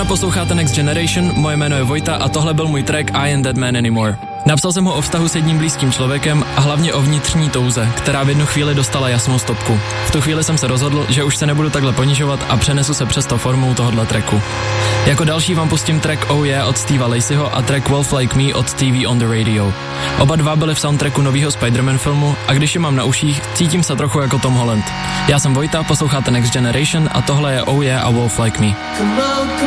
Naschledanou, posloucháte Next Generation, moje jméno je Vojta a tohle byl můj track I Ain't That Man Anymore. Napsal jsem ho o vztahu s jedním blízkým člověkem a hlavně o vnitřní touze, která v jednu chvíli dostala jasnou stopku. V tu chvíli jsem se rozhodl, že už se nebudu takhle ponižovat a přenesu se přesto formou tohohle tracku. Jako další vám pustím track Oh Yeah od Steva Lacyho a track Wolf Like Me od TV on the Radio. Oba dva byly v soundtracku novýho Spider-Man filmu a když je mám na uších, cítím se trochu jako Tom Holland. Já jsem Vojta, posloucháte Next Generation a tohle je Oh Yeah a Wolf Like Me.